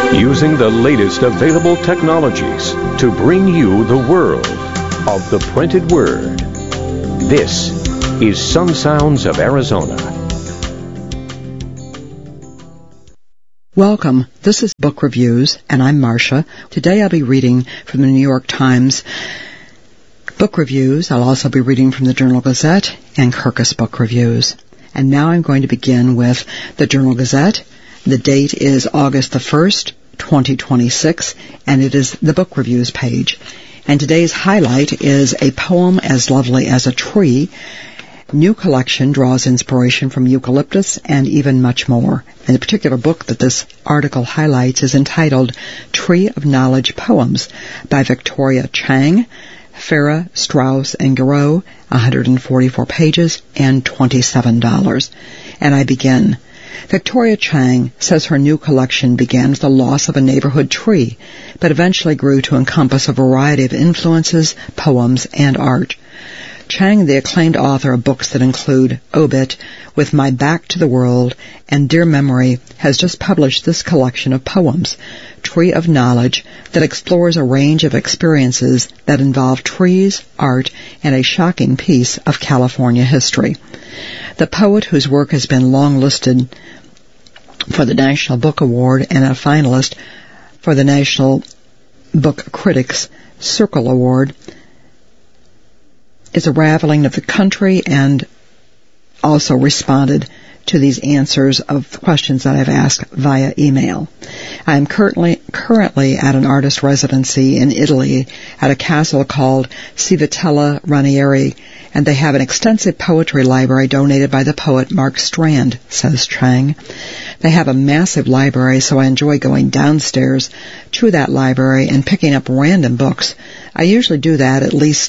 using the latest available technologies to bring you the world of the printed word. This is Sun Sounds of Arizona. Welcome. This is Book Reviews, and I'm Marcia. Today I'll be reading from the New York Times Book Reviews. I'll also be reading from the Journal Gazette and Kirkus Book Reviews. And now I'm going to begin with the Journal Gazette. The date is August the 1st, 2026, and it is the Book Reviews page. And today's highlight is A Poem as Lovely as a Tree. New collection draws inspiration from eucalyptus and even much more. And the particular book that this article highlights is entitled Tree of Knowledge Poems by Victoria Chang, Farah, Strauss, and Giroux, 144 pages and $27. And I begin. Victoria Chang says her new collection began with the loss of a neighborhood tree, but eventually grew to encompass a variety of influences, poems, and art. Chang, the acclaimed author of books that include Obit, With My Back to the World, and Dear Memory, has just published this collection of poems, Tree of Knowledge, that explores a range of experiences that involve trees, art, and a shocking piece of California history. The poet, whose work has been long listed for the National Book Award and a finalist for the National Book Critics Circle Award, is a raveling of the country and also responded to these answers of the questions that I've asked via email. I am currently at an artist residency in Italy at a castle called Civitella Ranieri, and they have an extensive poetry library donated by the poet Mark Strand, says Chang. They have a massive library, so I enjoy going downstairs to that library and picking up random books. I usually do that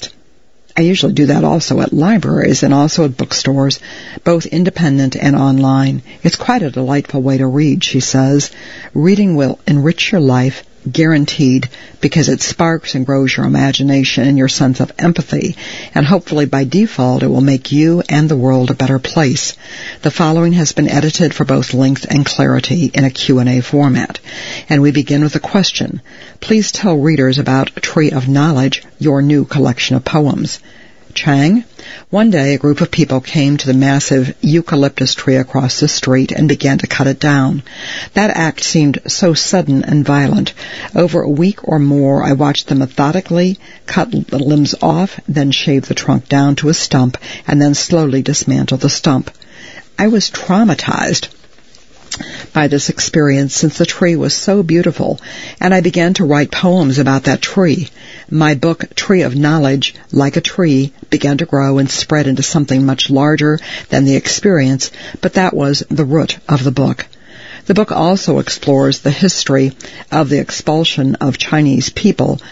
also at libraries and also at bookstores, both independent and online. It's quite a delightful way to read, she says. Reading will enrich your life, guaranteed, because it sparks and grows your imagination and your sense of empathy, and hopefully by default it will make you and the world a better place. The following has been edited for both length and clarity in a Q&A format. And we begin with a question. Please tell readers about Tree of Knowledge, your new collection of poems. Chang. One day a group of people came to the massive eucalyptus tree across the street and began to cut it down. That act seemed so sudden and violent. Over a week or more I watched them methodically cut the limbs off, then shave the trunk down to a stump, and then slowly dismantle the stump. I was traumatized by this experience since the tree was so beautiful, and I began to write poems about that tree. My book, Tree of Knowledge, like a tree, began to grow and spread into something much larger than the experience, but that was the root of the book. The book also explores the history of the expulsion of Chinese people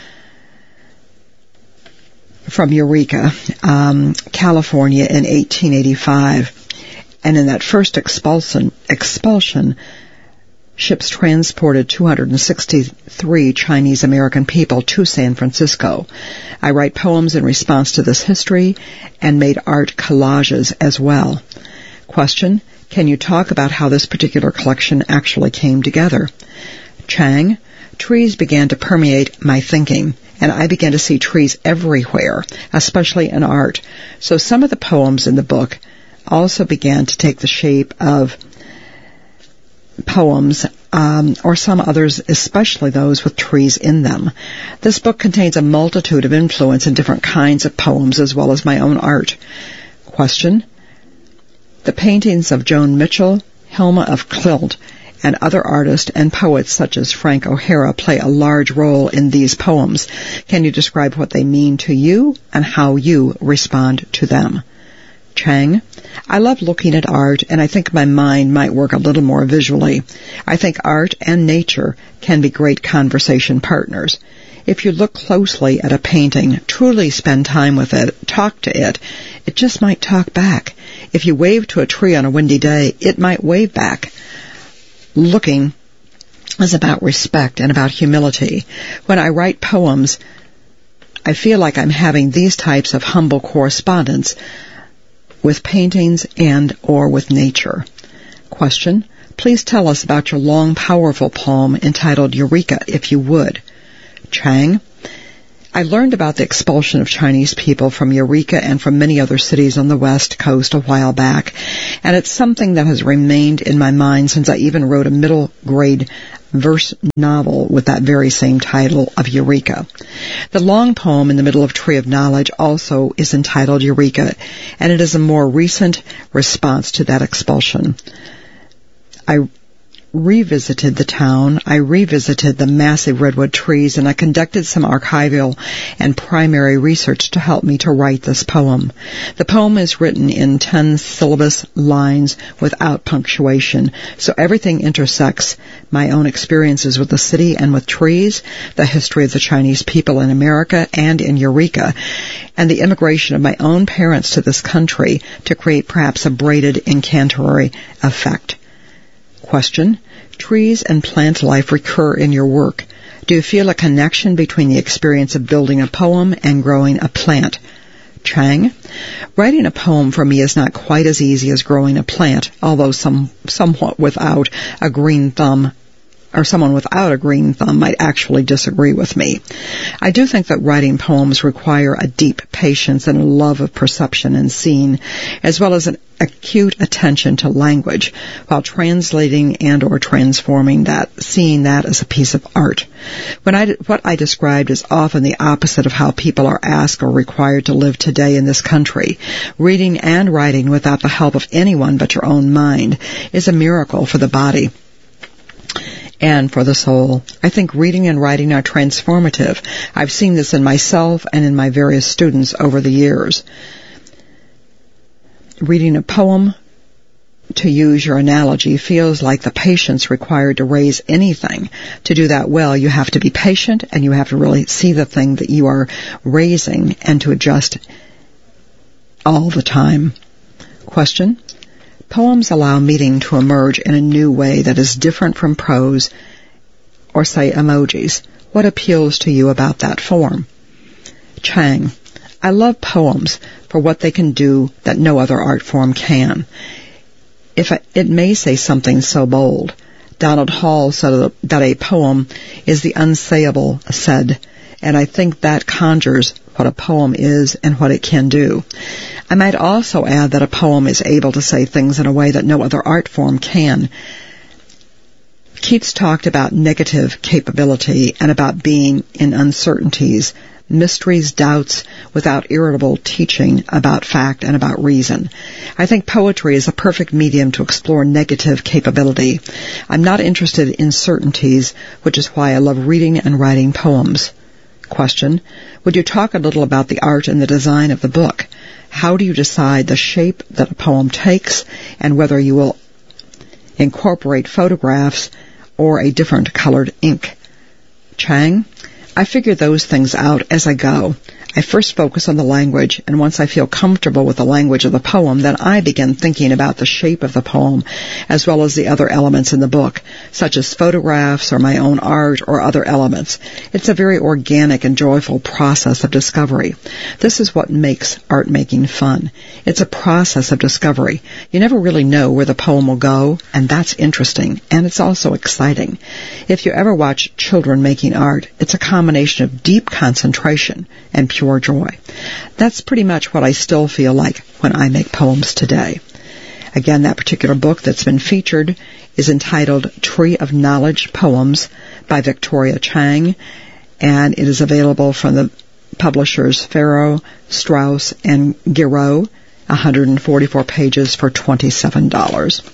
from Eureka, California in 1885. And in that first expulsion, ships transported 263 Chinese American people to San Francisco. I write poems in response to this history and made art collages as well. Question: can you talk about how this particular collection actually came together? Chang: trees began to permeate my thinking, and I began to see trees everywhere, especially in art. So some of the poems in the book also began to take the shape of poems, or some others, especially those with trees in them. This book contains a multitude of influence in different kinds of poems as well as my own art. Question: the paintings of Joan Mitchell, Hilma of Klint, and other artists and poets such as Frank O'Hara play a large role in these poems. Can you describe what they mean to you and how you respond to them? Chang: I love looking at art, and I think my mind might work a little more visually. I think art and nature can be great conversation partners. If you look closely at a painting, truly spend time with it, talk to it, it just might talk back. If you wave to a tree on a windy day, it might wave back. Looking is about respect and about humility. When I write poems, I feel like I'm having these types of humble correspondence with paintings and or with nature. Question: Please tell us about your long, powerful poem entitled Eureka, if you would. Chang, I learned about the expulsion of Chinese people from Eureka and from many other cities on the West Coast a while back, and it's something that has remained in my mind since I even wrote a middle grade verse novel with that very same title of Eureka. The long poem in the middle of Tree of Knowledge also is entitled Eureka, and it is a more recent response to that expulsion. I revisited the town, I revisited the massive redwood trees, and I conducted some archival and primary research to help me to write this poem. The poem is written in 10 syllabus lines without punctuation, so everything intersects my own experiences with the city and with trees, the history of the Chinese people in America and in Eureka, and the immigration of my own parents to this country to create perhaps a braided incantory effect. Question. Trees and plant life recur in your work. Do you feel a connection between the experience of building a poem and growing a plant? Chang. Writing a poem for me is not quite as easy as growing a plant, although somewhat without a green thumb, or someone without a green thumb might actually disagree with me. I do think that writing poems require a deep patience and a love of perception and scene, as well as an acute attention to language, while translating and or transforming that, seeing that as a piece of art. What I described is often the opposite of how people are asked or required to live today in this country. Reading and writing without the help of anyone but your own mind is a miracle for the body and for the soul. I think reading and writing are transformative. I've seen this in myself and in my various students over the years. Reading a poem, to use your analogy, feels like the patience required to raise anything. To do that well, you have to be patient and you have to really see the thing that you are raising and to adjust all the time. Question. Poems allow meaning to emerge in a new way that is different from prose or, say, emojis. What appeals to you about that form? Chang. I love poems for what they can do that no other art form can. It may say something so bold. Donald Hall said that a poem is the unsayable said, and I think that conjures what a poem is and what it can do. I might also add that a poem is able to say things in a way that no other art form can. Keats talked about negative capability and about being in uncertainties, mysteries, doubts, without irritable teaching about fact and about reason. I think poetry is a perfect medium to explore negative capability. I'm not interested in certainties, which is why I love reading and writing poems. Question. Would you talk a little about the art and the design of the book? How do you decide the shape that a poem takes and whether you will incorporate photographs or a different colored ink? Chang. I figure those things out as I go. I first focus on the language, and once I feel comfortable with the language of the poem, then I begin thinking about the shape of the poem, as well as the other elements in the book, such as photographs or my own art or other elements. It's a very organic and joyful process of discovery. This is what makes art making fun. It's a process of discovery. You never really know where the poem will go, and that's interesting, and it's also exciting. If you ever watch children making art, it's a combination of deep concentration and pure joy. That's pretty much what I still feel like when I make poems today. Again, that particular book that's been featured is entitled Tree of Knowledge Poems by Victoria Chang, and it is available from the publishers Farrow, Straus, and Giroux, 144 pages for $27.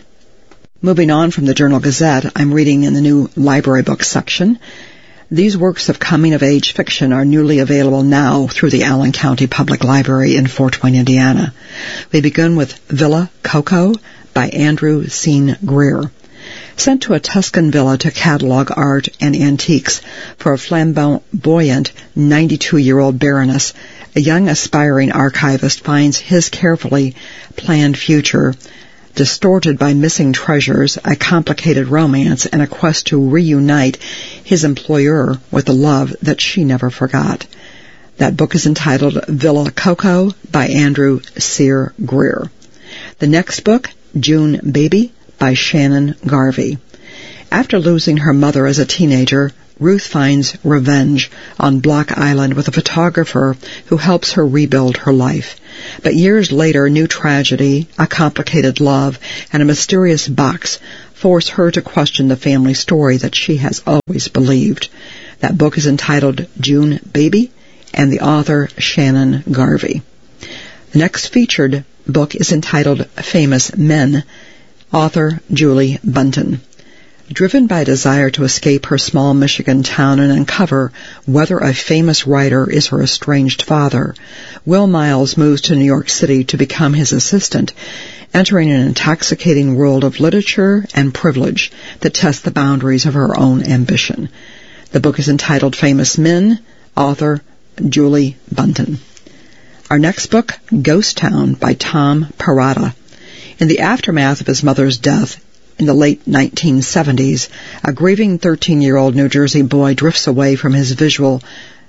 Moving on from the Journal Gazette, I'm reading in the new library book section. These works of coming-of-age fiction are newly available now through the Allen County Public Library in Fort Wayne, Indiana. We begin with Villa Coco by Andrew Sean Greer. Sent to a Tuscan villa to catalog art and antiques for a flamboyant 92-year-old baroness, a young aspiring archivist finds his carefully planned future distorted by missing treasures, a complicated romance, and a quest to reunite his employer with a love that she never forgot. That book is entitled Villa Coco by Andrew Sean Greer. The next book, June Baby by Shannon Garvey. After losing her mother as a teenager, Ruth finds revenge on Block Island with a photographer who helps her rebuild her life. But years later, new tragedy, a complicated love, and a mysterious box force her to question the family story that she has always believed. That book is entitled June Baby, and the author Shannon Garvey. The next featured book is entitled Famous Men, author Julie Bunton. Driven by a desire to escape her small Michigan town and uncover whether a famous writer is her estranged father, Will Miles moves to New York City to become his assistant, entering an intoxicating world of literature and privilege that tests the boundaries of her own ambition. The book is entitled Famous Men, author Julie Bunton. Our next book, Ghost Town by Tom Perrotta. In the aftermath of his mother's death, in the late 1970s, a grieving 13-year-old New Jersey boy drifts away from his usual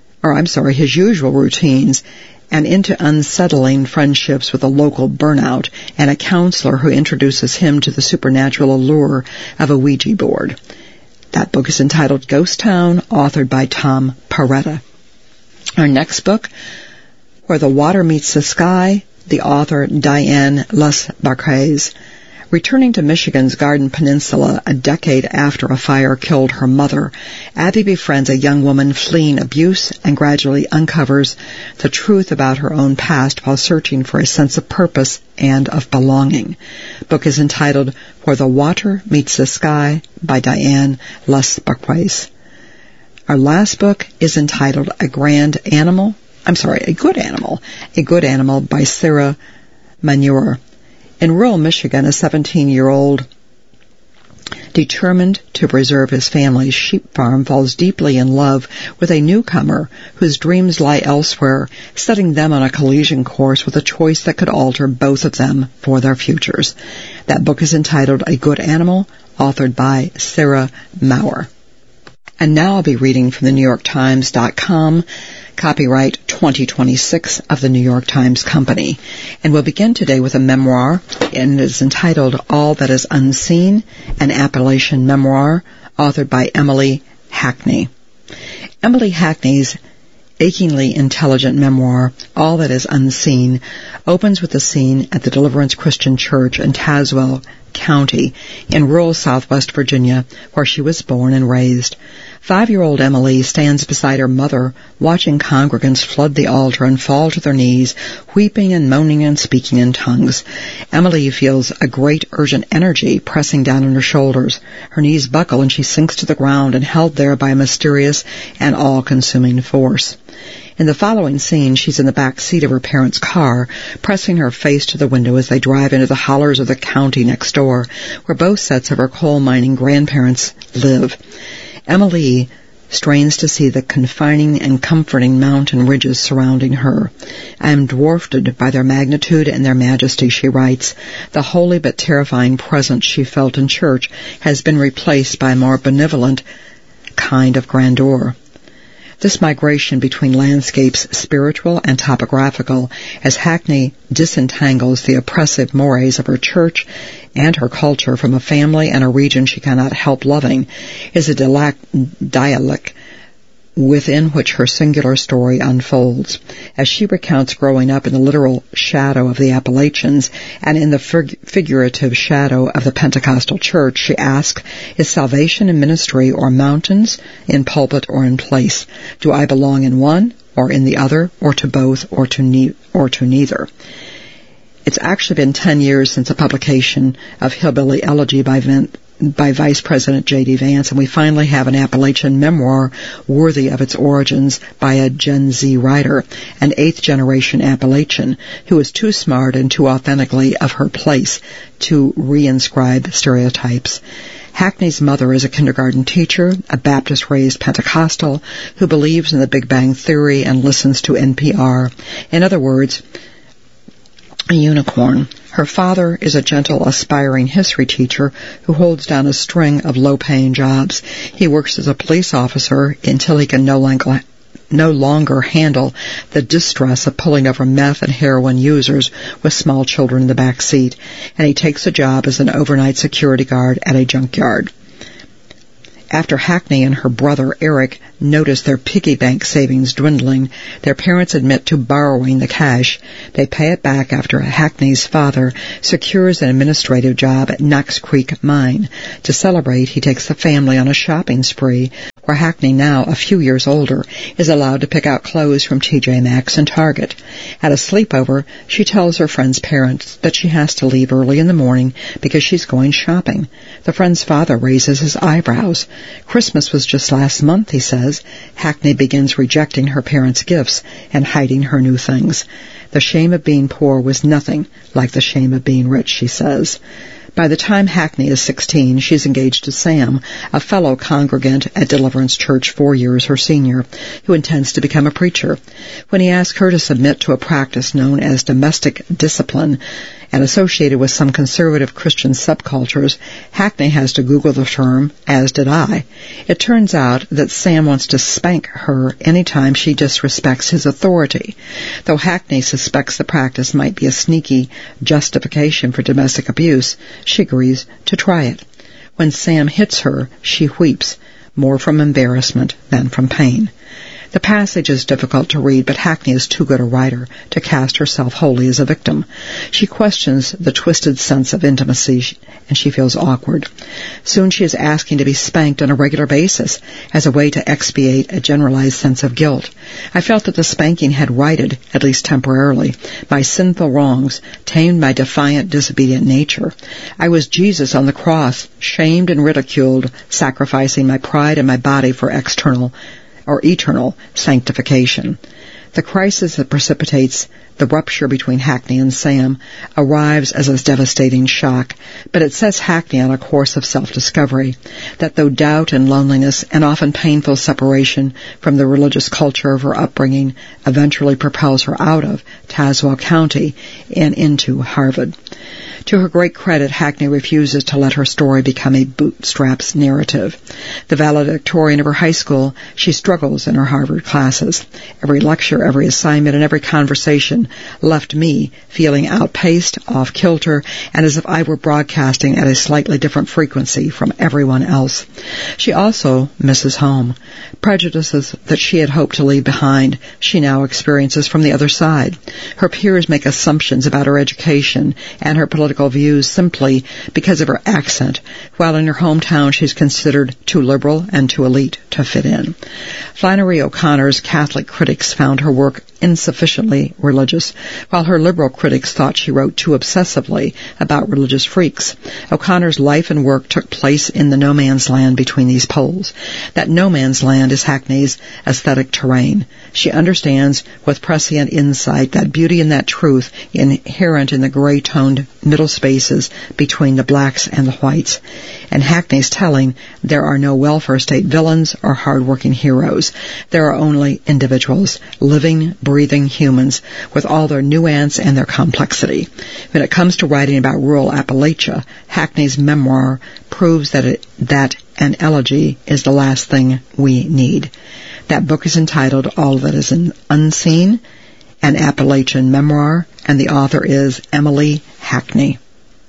routines and into unsettling friendships with a local burnout and a counselor who introduces him to the supernatural allure of a Ouija board. That book is entitled Ghost Town, authored by Tom Perrotta. Our next book, Where the Water Meets the Sky, the author Diane Lesbarchez. Returning to Michigan's Garden Peninsula a decade after a fire killed her mother, Abby befriends a young woman fleeing abuse and gradually uncovers the truth about her own past while searching for a sense of purpose and of belonging. The book is entitled Where the Water Meets the Sky by Diane Lesbarchez. Our last book is entitled A Good Animal by Sarah Manure. In rural Michigan, a 17-year-old determined to preserve his family's sheep farm falls deeply in love with a newcomer whose dreams lie elsewhere, setting them on a collision course with a choice that could alter both of them for their futures. That book is entitled A Good Animal, authored by Sarah Maurer. And now I'll be reading from the NewYorkTimes.com, copyright 2026 of the New York Times Company. And we'll begin today with a memoir, and it is entitled All That Is Unseen, an Appalachian memoir, authored by Emily Hackney. Emily Hackney's achingly intelligent memoir, All That Is Unseen, opens with the scene at the Deliverance Christian Church in Tazewell County in rural southwest Virginia, where she was born and raised. 5-year-old Emily stands beside her mother, watching congregants flood the altar and fall to their knees, weeping and moaning and speaking in tongues. Emily feels a great urgent energy pressing down on her shoulders. Her knees buckle and she sinks to the ground and held there by a mysterious and all-consuming force. In the following scene, she's in the back seat of her parents' car, pressing her face to the window as they drive into the hollers of the county next door, where both sets of her coal-mining grandparents live. Emily strains to see the confining and comforting mountain ridges surrounding her. I am dwarfed by their magnitude and their majesty, she writes. The holy but terrifying presence she felt in church has been replaced by a more benevolent kind of grandeur. This migration between landscapes, spiritual and topographical, as Hackney disentangles the oppressive mores of her church and her culture from a family and a region she cannot help loving, is a dialect within which her singular story unfolds. As she recounts growing up in the literal shadow of the Appalachians and in the figurative shadow of the Pentecostal church, she asks, is salvation in ministry or mountains, in pulpit or in place? Do I belong in one or in the other, or to both, or to neither? It's actually been 10 years since the publication of Hillbilly Elegy by Vice President J.D. Vance, and we finally have an Appalachian memoir worthy of its origins by a Gen Z writer, an 8th-generation Appalachian who is too smart and too authentically of her place to reinscribe stereotypes. Hackney's mother is a kindergarten teacher, a Baptist-raised Pentecostal who believes in the Big Bang Theory and listens to NPR. In other words, a unicorn. Her father is a gentle, aspiring history teacher who holds down a string of low-paying jobs. He works as a police officer until he can no no longer handle the distress of pulling over meth and heroin users with small children in the back seat, and he takes a job as an overnight security guard at a junkyard. After Hackney and her brother Eric notice their piggy bank savings dwindling, their parents admit to borrowing the cash. They pay it back after Hackney's father secures an administrative job at Knox Creek Mine. To celebrate, he takes the family on a shopping spree, where Hackney, now a few years older, is allowed to pick out clothes from TJ Maxx and Target. At a sleepover, she tells her friend's parents that she has to leave early in the morning because she's going shopping. The friend's father raises his eyebrows. Christmas was just last month, he says. Hackney begins rejecting her parents' gifts and hiding her new things. The shame of being poor was nothing like the shame of being rich, she says. By the time Hackney is 16, she's engaged to Sam, a fellow congregant at Deliverance Church 4 years her senior, who intends to become a preacher. When he asks her to submit to a practice known as domestic discipline, and associated with some conservative Christian subcultures, Hackney has to Google the term, as did I. It turns out that Sam wants to spank her any time she disrespects his authority. Though Hackney suspects the practice might be a sneaky justification for domestic abuse, she agrees to try it. When Sam hits her, she weeps, more from embarrassment than from pain. The passage is difficult to read, but Hackney is too good a writer to cast herself wholly as a victim. She questions the twisted sense of intimacy, and she feels awkward. Soon she is asking to be spanked on a regular basis as a way to expiate a generalized sense of guilt. I felt that the spanking had righted, at least temporarily, my sinful wrongs, tamed my defiant, disobedient nature. I was Jesus on the cross, shamed and ridiculed, sacrificing my pride and my body for eternal sanctification. The crisis that precipitates the rupture between Hackney and Sam arrives as a devastating shock, but it sets Hackney on a course of self-discovery, that though doubt and loneliness and often painful separation from the religious culture of her upbringing eventually propels her out of Tazewell County and into Harvard. To her great credit, Hackney refuses to let her story become a bootstraps narrative. The valedictorian of her high school, she struggles in her Harvard classes. Every lecture, every assignment, and every conversation left me feeling outpaced, off-kilter, and as if I were broadcasting at a slightly different frequency from everyone else. She also misses home. Prejudices that she had hoped to leave behind, she now experiences from the other side. Her peers make assumptions about her education and her political views simply because of her accent, while in her hometown she's considered too liberal and too elite to fit in. Flannery O'Connor's Catholic critics found her work insufficiently religious, while her liberal critics thought she wrote too obsessively about religious freaks. O'Connor's life and work took place in the no-man's land between these poles. That no-man's land is Hackney's aesthetic terrain. She understands with prescient insight that beauty and that truth inherent in the gray-toned middle spaces between the blacks and the whites. And Hackney's telling, there are no welfare state villains or hard-working heroes. There are only individuals, living, breathing humans with all their nuance and their complexity. When it comes to writing about rural Appalachia, Hackney's memoir proves that an elegy is the last thing we need. That book is entitled All That Is Unseen, an Appalachian memoir, and the author is Emily Hackney.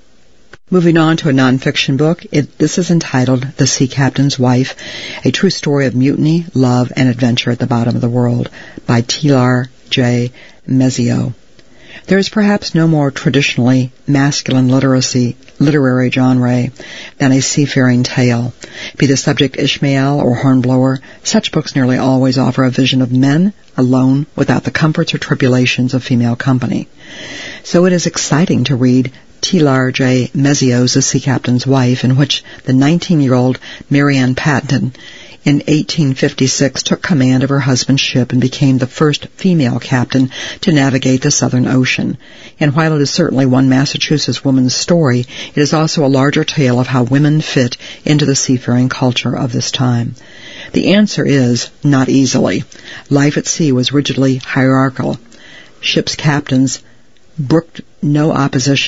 Moving on to a nonfiction book, this is entitled The Sea Captain's Wife, a true story of mutiny, love, and adventure at the bottom of the world, by Tilar J. Mezzio. There is perhaps no more traditionally masculine literary genre than a seafaring tale. Be the subject Ishmael or Hornblower, such books nearly always offer a vision of men alone without the comforts or tribulations of female company. So it is exciting to read Tilar J. Mezzio's The Sea Captain's Wife, in which the 19-year-old Marianne Patton in 1856 took command of her husband's ship and became the first female captain to navigate the Southern Ocean. And while it is certainly one Massachusetts woman's story, it is also a larger tale of how women fit into the seafaring culture of this time. The answer is, not easily. Life at sea was rigidly hierarchical. Ship's captains brooked no opposition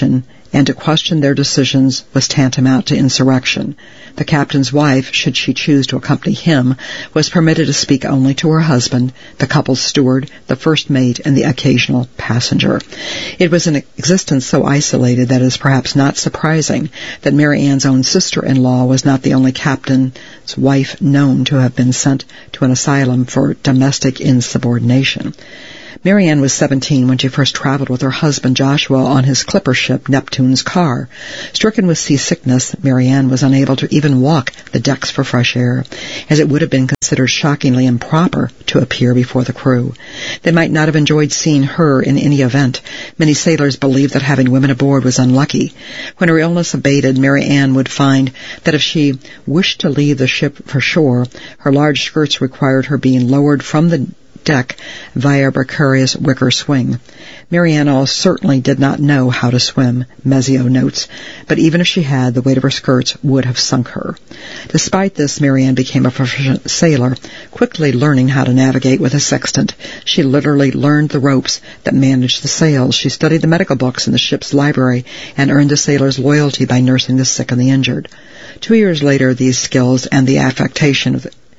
and to question their decisions was tantamount to insurrection. The captain's wife, should she choose to accompany him, was permitted to speak only to her husband, the couple's steward, the first mate, and the occasional passenger. It was an existence so isolated that it is perhaps not surprising that Mary Ann's own sister-in-law was not the only captain's wife known to have been sent to an asylum for domestic insubordination. Mary Ann was 17 when she first traveled with her husband Joshua on his clipper ship Neptune's Car. Stricken with seasickness, Mary Ann was unable to even walk the decks for fresh air, as it would have been considered shockingly improper to appear before the crew. They might not have enjoyed seeing her in any event. Many sailors believed that having women aboard was unlucky. When her illness abated, Mary Ann would find that if she wished to leave the ship for shore, her large skirts required her being lowered from the deck via a precarious wicker swing. Mary Ann certainly did not know how to swim, Mezio notes, but even if she had, the weight of her skirts would have sunk her. Despite this, Mary Ann became a proficient sailor, quickly learning how to navigate with a sextant. She literally learned the ropes that managed the sails. She studied the medical books in the ship's library and earned the sailors' loyalty by nursing the sick and the injured. 2 years later, these skills and the affection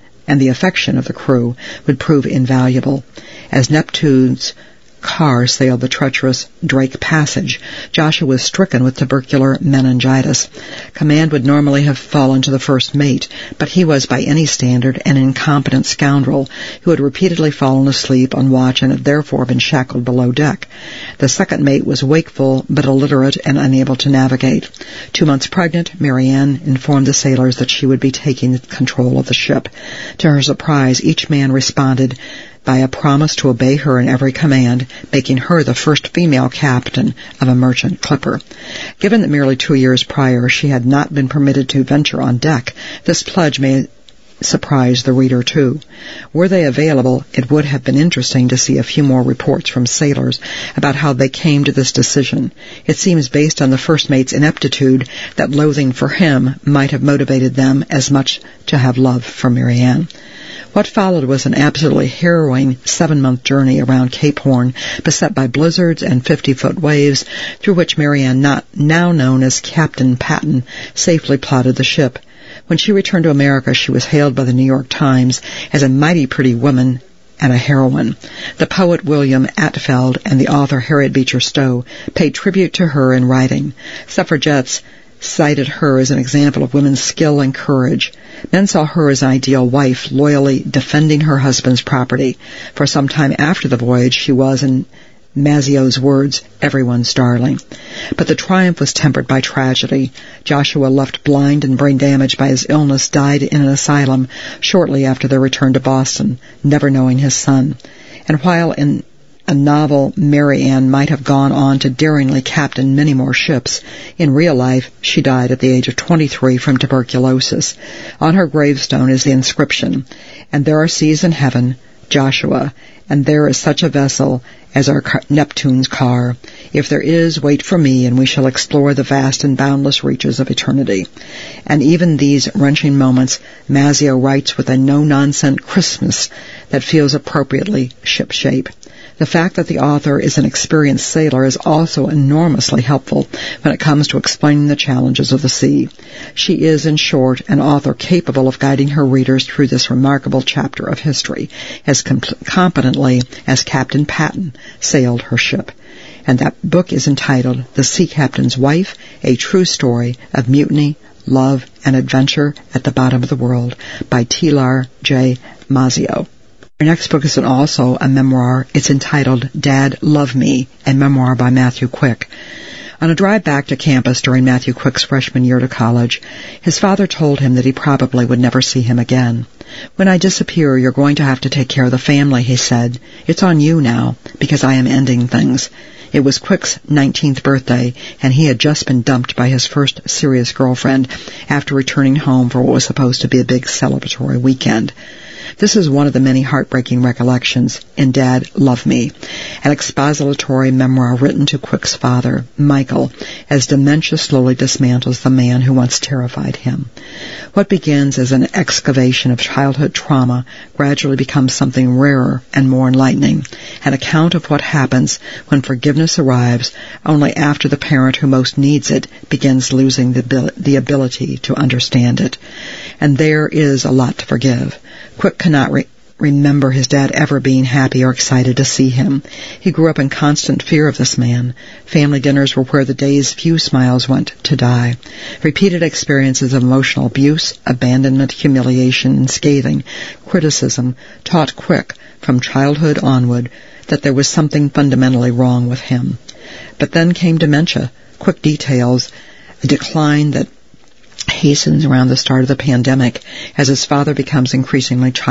of the crew would prove invaluable. As Neptune's Car sailed the treacherous Drake Passage, Joshua was stricken with tubercular meningitis. Command would normally have fallen to the first mate, but he was by any standard an incompetent scoundrel who had repeatedly fallen asleep on watch and had therefore been shackled below deck. The second mate was wakeful but illiterate and unable to navigate. 2 months pregnant, Mary Ann informed the sailors that she would be taking control of the ship. To her surprise, each man responded by a promise to obey her in every command, making her the first female captain of a merchant clipper. Given that merely 2 years prior she had not been permitted to venture on deck, this pledge may surprise the reader too. Were they available, it would have been interesting to see a few more reports from sailors about how they came to this decision. It seems based on the first mate's ineptitude that loathing for him might have motivated them as much to have love for Mary Ann. What followed was an absolutely harrowing 7-month journey around Cape Horn, beset by blizzards and 50-foot waves, through which Mary Ann, now known as Captain Patton, safely plotted the ship. When she returned to America, she was hailed by the New York Times as a mighty pretty woman and a heroine. The poet William Atfeld and the author Harriet Beecher Stowe paid tribute to her in writing. Suffragettes cited her as an example of women's skill and courage. Men saw her as an ideal wife, loyally defending her husband's property. For some time after the voyage, she was, in Mazio's words, everyone's darling. But the triumph was tempered by tragedy. Joshua, left blind and brain damaged by his illness, died in an asylum shortly after their return to Boston, never knowing his son. And while in a novel, Mary Ann might have gone on to daringly captain many more ships, in real life she died at the age of 23 from tuberculosis. On her gravestone is the inscription, "And there are seas in heaven, Joshua, and there is such a vessel as our Neptune's Car. If there is, wait for me, and we shall explore the vast and boundless reaches of eternity." And even these wrenching moments, Mazio writes with a no-nonsense crispness that feels appropriately ship-shape. The fact that the author is an experienced sailor is also enormously helpful when it comes to explaining the challenges of the sea. She is, in short, an author capable of guiding her readers through this remarkable chapter of history as competently as Captain Patton sailed her ship. And that book is entitled The Sea Captain's Wife, A True Story of Mutiny, Love, and Adventure at the Bottom of the World by Teilhard J. Mazio. Our next book is also a memoir. It's entitled Dad, Love Me, a memoir by Matthew Quick. On a drive back to campus during Matthew Quick's freshman year to college, his father told him that he probably would never see him again. "When I disappear, you're going to have to take care of the family," he said. "It's on you now, because I am ending things." It was Quick's 19th birthday, and he had just been dumped by his first serious girlfriend after returning home for what was supposed to be a big celebratory weekend. This is one of the many heartbreaking recollections in Dad, Love Me, an expository memoir written to Quick's father, Michael, as dementia slowly dismantles the man who once terrified him. What begins as an excavation of childhood trauma gradually becomes something rarer and more enlightening, an account of what happens when forgiveness arrives only after the parent who most needs it begins losing the ability to understand it. And there is a lot to forgive. Quick cannot remember his dad ever being happy or excited to see him. He grew up in constant fear of this man. Family dinners were where the day's few smiles went to die. Repeated experiences of emotional abuse, abandonment, humiliation, and scathing criticism taught Quick from childhood onward that there was something fundamentally wrong with him. But then came dementia. Quick details a decline that hastens around the start of the pandemic as his father becomes increasingly